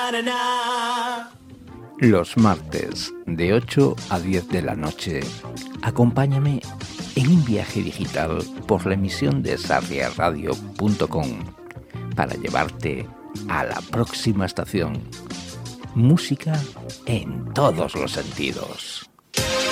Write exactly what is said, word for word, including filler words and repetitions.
Los martes de ocho a diez de la noche, acompáñame en un viaje digital por la emisión de sarria radio punto com para llevarte a la próxima estación. Música en todos los sentidos.